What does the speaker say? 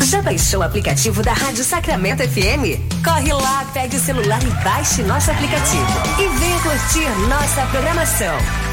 Já baixou o aplicativo da Rádio Sacramento FM? Corre lá, pegue o celular e baixe nosso aplicativo. E venha curtir nossa programação.